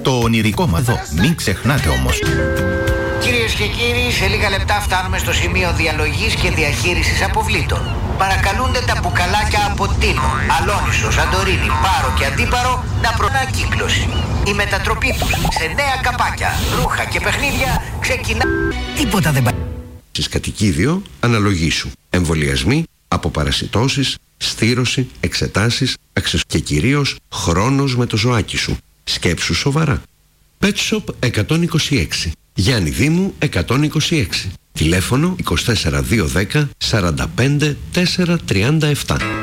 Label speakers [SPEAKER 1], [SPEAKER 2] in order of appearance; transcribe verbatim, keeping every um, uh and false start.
[SPEAKER 1] Το ονειρικό μαδό. Μην ξεχνάτε όμως.
[SPEAKER 2] Κυρίες και κύριοι, σε λίγα λεπτά φτάνουμε στο σημείο διαλογής και διαχείρισης αποβλήτων. Παρακαλούνται τα μπουκαλάκια από Τίνο, Αλόνισο, Σαντορίνη, Πάρο και Αντίπαρο να προνακύκλωση. Η μετατροπή τους σε νέα καπάκια, ρούχα και παιχνίδια ξεκινά. Τίποτα δεν πάει.
[SPEAKER 3] Κατοικίδιο, αναλογήσου. Εμβολιασμοί, αποπαρασιτώσεις, στήρωση, εξετάσεις, αξεσ... και κυρίως χρόνος με το ζωάκι σου. Σκέψου σοβαρά. Pet Shop εκατόν είκοσι έξι. Γιάννη Δήμου εκατόν είκοσι έξι. Τηλέφωνο είκοσι τέσσερα δύο δέκα σαράντα πέντε τέσσερα τριάντα επτά.